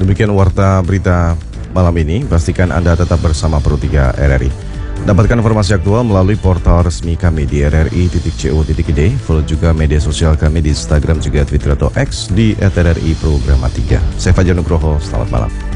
Demikian warta berita malam ini. Pastikan Anda tetap bersama Pro 3 RRI. Dapatkan informasi aktual melalui portal resmi kami di rri.co.id. Follow juga media sosial kami di Instagram juga Twitter atau X di @rri Programa 3. Saya Fajar Nugroho, selamat malam.